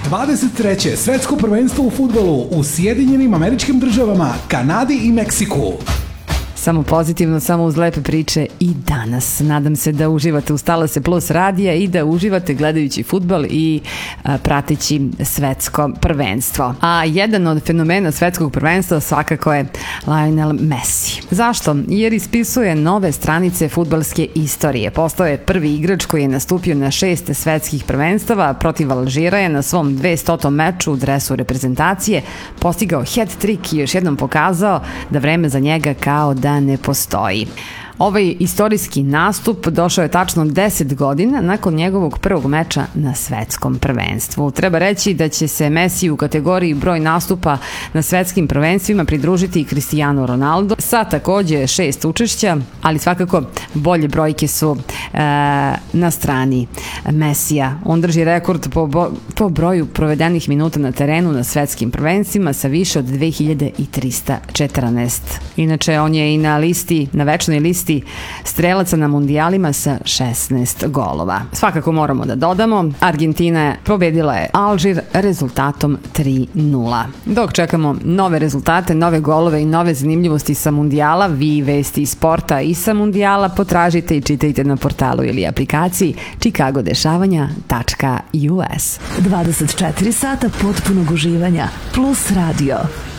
23. svetsko prvenstvo u fudbalu u Sjedinjenim Američkim Državama, Kanadi i Meksiku. Samo pozitivno, samo uz lepe priče i danas. Nadam se da uživate uz Talase Plus radija i da uživate gledajući fudbal i prateći svetsko prvenstvo. A jedan od fenomena svetskog prvenstva svakako je Lionel Messi. Zašto? Jer ispisuje nove stranice fudbalske istorije. Postao je prvi igrač koji je nastupio na 6 svetskih prvenstava, protiv Alžira je na svom 200. meču u dresu reprezentacije postigao hat-trick i još jednom pokazao da vreme za njega kao da ne postoji. Ovaj istorijski nastup došao je tačno 10 godina nakon njegovog prvog meča na svetskom prvenstvu. Treba reći da će se Messi u kategoriji broj nastupa na svetskim prvenstvima pridružiti i Cristiano Ronaldo sa takođe 6 učešća, ali svakako bolje brojke su na strani Messija. On drži rekord po broju provedenih minuta na terenu na svetskim prvenstvima sa više od 2314. Inače, on je i na večnoj listi strelaca na mundijalima sa 16 golova. Svakako moramo da dodamo, Argentina pobedila je Alžir rezultatom 3:0. Dok čekamo nove rezultate, nove golove i nove zanimljivosti sa mundijala, vi vesti iz sporta i sa mundijala potražite i čitajte na portalu ili aplikaciji chicagodešavanja.us. 24 sata potpunog uživanja plus radio.